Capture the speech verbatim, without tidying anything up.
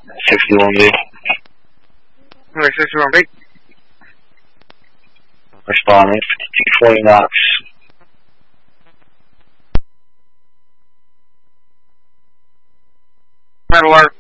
sixty-one B. Alright, sixty-one B. Responding, fifty-two forty knots. Red alert.